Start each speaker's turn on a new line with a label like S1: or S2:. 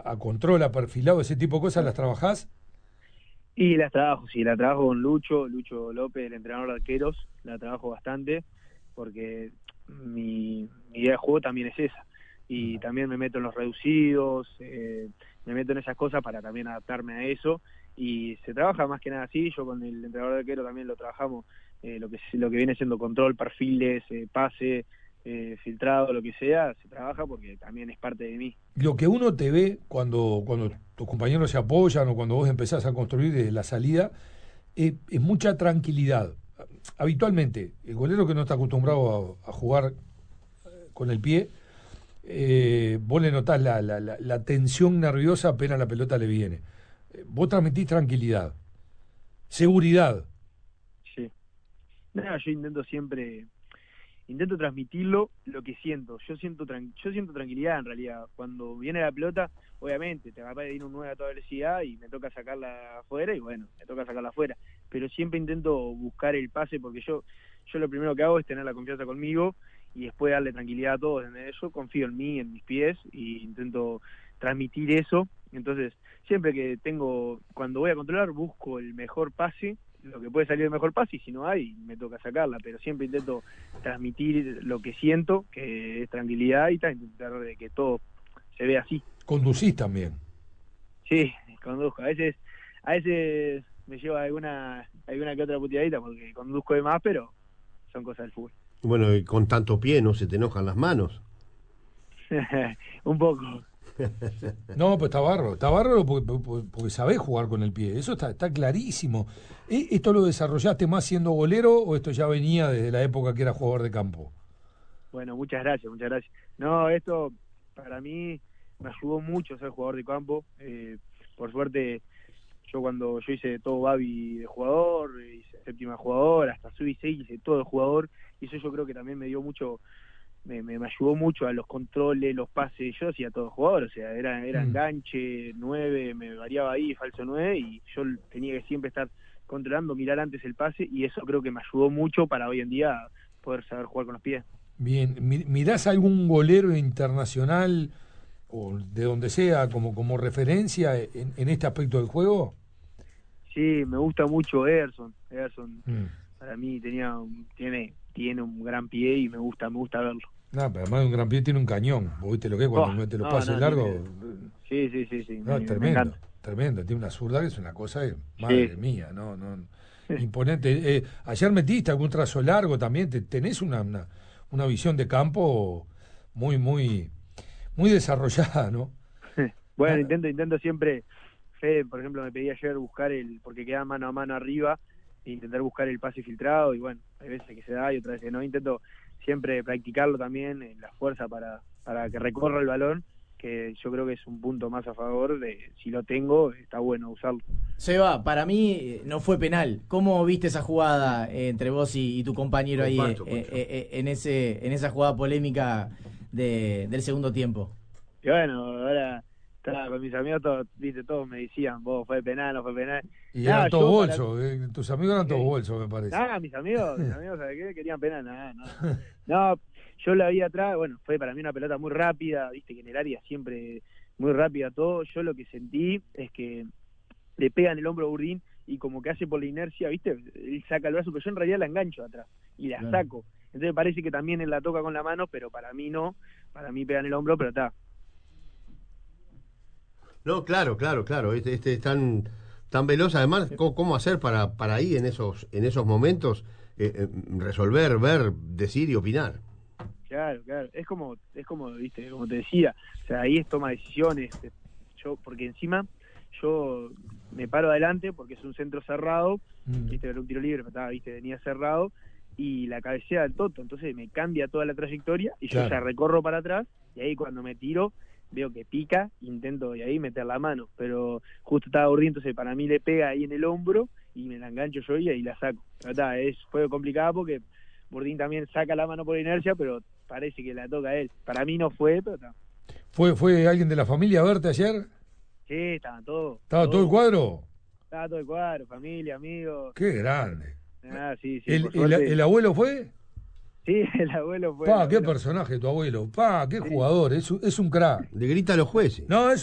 S1: a control, a perfilado, ese tipo de cosas, ¿las trabajás?
S2: Y las trabajo, sí, la trabajo con Lucho López, el entrenador de arqueros, la trabajo bastante, porque mi idea de juego también es esa. Y también me meto en los reducidos, me meto en esas cosas para también adaptarme a eso. Y se trabaja más que nada así, yo con el entrenador de arquero también lo trabajamos, lo que viene siendo control, perfiles, pase, filtrado, lo que sea, se trabaja porque también es parte de mí.
S1: Lo que uno te ve cuando tus compañeros se apoyan o cuando vos empezás a construir desde la salida, es mucha tranquilidad. Habitualmente, el golero que no está acostumbrado a jugar con el pie, vos le notás la tensión nerviosa apenas la pelota le viene. Vos transmitís tranquilidad, seguridad.
S2: Sí. Nada, yo intento transmitirlo lo que siento. Yo siento tranquilidad en realidad. Cuando viene la pelota, obviamente, te capaz de ir un 9 a toda velocidad y me toca sacarla afuera y bueno, me toca sacarla afuera. Pero siempre intento buscar el pase porque yo lo primero que hago es tener la confianza conmigo y después darle tranquilidad a todos. Yo confío en mí, en mis pies y intento transmitir eso. Entonces, siempre que cuando voy a controlar, busco el mejor pase, lo que puede salir el mejor pase, y si no hay, me toca sacarla, pero siempre intento transmitir lo que siento, que es tranquilidad, y intentar de que todo se vea así.
S1: Conducís también.
S2: Sí, conduzco. A veces me lleva alguna que otra puteadita porque conduzco de más, pero son cosas del fútbol.
S3: Bueno, y con tanto pie no se te enojan las manos.
S2: Un poco.
S1: No, pues está bárbaro porque sabés jugar con el pie, eso está clarísimo. ¿Esto lo desarrollaste más siendo golero o esto ya venía desde la época que era jugador de campo?
S2: Bueno, muchas gracias. No, esto para mí me ayudó mucho ser jugador de campo. Por suerte, cuando yo hice todo Babi de jugador, hice séptima de jugador, hasta sub-16 hice todo de jugador, y eso yo creo que también me dio mucho, me ayudó mucho a los controles, los pases. Yo hacía todo jugador, o sea, era enganche, 9, me variaba ahí, falso 9, y yo tenía que siempre estar controlando, mirar antes el pase, y eso creo que me ayudó mucho para hoy en día poder saber jugar con los pies.
S1: Bien, ¿mirás algún golero internacional o de donde sea como referencia en este aspecto del juego?
S2: Sí, me gusta mucho Ederson. Para mí tiene un gran pie y me gusta verlo.
S1: No, pero además de un gran pie tiene un cañón. ¿Vos viste lo que es cuando mete los pases largos?
S2: Sí.
S1: No, es tremendo, tremendo. Tiene una zurda que es una cosa madre mía, no, imponente. Ayer metiste algún trazo largo también. Tenés una visión de campo muy desarrollada, ¿no?
S2: Bueno, intento siempre. Fede, por ejemplo, me pedí ayer buscar porque queda mano a mano arriba, e intentar buscar el pase filtrado, y bueno, hay veces que se da y otras veces no. Intento siempre practicarlo también en la fuerza para que recorra el balón, que yo creo que es un punto más a favor de, si lo tengo, está bueno usarlo.
S4: Seba, para mí no fue penal. ¿Cómo viste esa jugada entre vos y tu compañero
S3: Comparto.
S4: en esa jugada polémica del segundo tiempo?
S2: Y bueno, ahora estaba con mis amigos, todos me decían, vos, fue penal, no fue penal.
S1: Y eran todos bolsos, tus amigos eran todos bolsos, me parece.
S2: Mis amigos, ¿sabes qué? Querían penal, no, yo la vi atrás, bueno, fue para mí una pelota muy rápida, viste que en el área siempre muy rápida todo. Yo lo que sentí es que le pega en el hombro a Burdín y como que hace por la inercia, viste, él saca el brazo, pero yo en realidad la engancho atrás y la saco. Entonces parece que también él la toca con la mano, pero para mí no, para mí pega en el hombro, pero está.
S3: No, claro. Este es tan veloz. Además, ¿cómo hacer para ahí en esos momentos resolver, ver, decir y opinar?
S2: Claro. Es como, viste, como te decía, o sea, ahí es toma decisiones. Porque encima yo me paro adelante porque es un centro cerrado, viste, era un tiro libre, venía cerrado, y la cabecea del Toto, entonces me cambia toda la trayectoria y yo ya recorro para atrás, y ahí cuando me tiro veo que pica, intento de ahí meter la mano, pero justo estaba Burdín, entonces para mí le pega ahí en el hombro y me la engancho yo y ahí la saco. Pero fue complicado porque Burdín también saca la mano por inercia, pero parece que la toca a él. Para mí no fue, pero está.
S1: ¿Fue alguien de la familia a verte ayer?
S2: Sí, estaban todos.
S1: ¿Estaba todo el cuadro?
S2: Estaba todo el cuadro, familia, amigos.
S1: Qué grande.
S2: Sí.
S1: ¿El abuelo fue?
S2: Sí, el abuelo fue.
S1: Qué personaje tu abuelo. Qué jugador. Es un crack.
S3: Le grita a los jueces.
S1: No, es